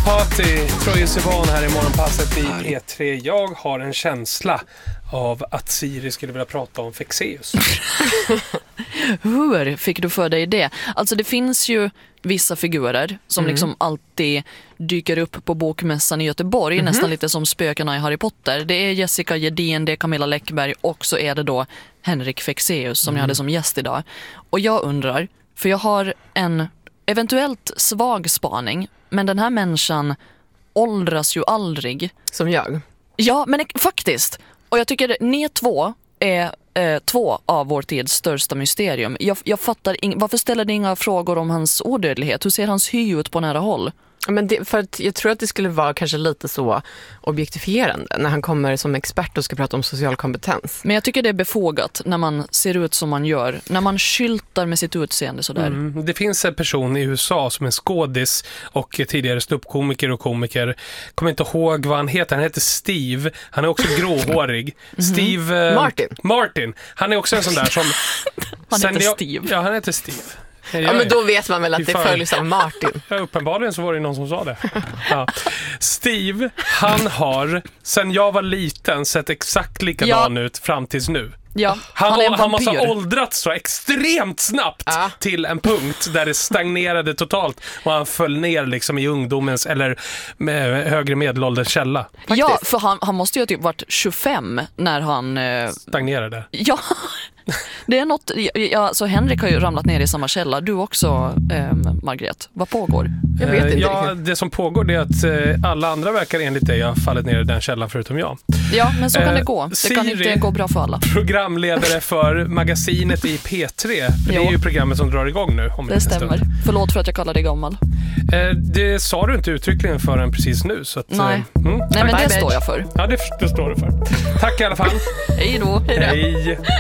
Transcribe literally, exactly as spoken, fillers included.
Party, Troye Sivan här i morgonpasset i P tre. Jag har en känsla av att Siri skulle vilja prata om Fexeus. Hur fick du för dig det? Alltså det finns ju vissa figurer som mm. liksom alltid dyker upp på bokmässan i Göteborg, mm-hmm. nästan lite som spökena i Harry Potter. Det är Jessica Gedin, det är Camilla Läckberg och så är det då Henrik Fexeus som mm. jag hade som gäst idag. Och jag undrar, för jag har en eventuellt svag spaning, men den här människan åldras ju aldrig. Som jag? Ja, men faktiskt. Och jag tycker ni två är eh, två av vår tids största mysterium. Jag, jag fattar, ing- varför ställer ni inga frågor om hans odödlighet? Hur ser hans hy ut på nära håll? Men det, för att jag tror att det skulle vara kanske lite så objektifierande när han kommer som expert och ska prata om social kompetens. Men jag tycker det är befogat när man ser ut som man gör. När man skyltar med sitt utseende sådär. Mm. Det finns en person i U S A som är skådis och tidigare ståuppkomiker och komiker. Kommer inte ihåg vad han heter. Han heter Steve. Han är också gråhårig. Mm-hmm. Steve... Eh, Martin. Martin. Han är också en sån där som... han heter jag, Steve. Ja, han heter Steve. Ja, men då vet man väl att det följs av Martin. Ja, uppenbarligen så var det någon som sa det. Ja. Steve, han har sen jag var liten sett exakt likadan ja. ut fram tills nu. Ja, han, han, är en han måste vampyr. ha åldrats så extremt snabbt ja. till en punkt där det stagnerade totalt och han föll ner liksom i ungdomens eller med högre medelålders källa. Faktiskt. Ja, för han, han måste ju ha typ varit tjugofem när han... Eh... stagnerade. Ja, det är något... Ja, så Henrik har ju ramlat ner i samma källa. Du också, eh, Margret. Vad pågår? Jag vet inte ja, riktigt. Det som pågår det är att eh, alla andra verkar enligt dig ha fallit ner i den källan förutom jag. Ja, men så kan eh, det gå. Det Siri, kan inte gå bra för alla. Programledare för magasinet i P tre. Det är ju programmet som drar igång nu. Om det stämmer. Stund. Förlåt för att jag kallar dig gammal. Eh, det sa du inte uttryckligen förrän precis nu. Så att, Nej, eh, mm. Nej men det står jag för. Ja, det, det står du för. Tack i alla fall. Hej då. Hej.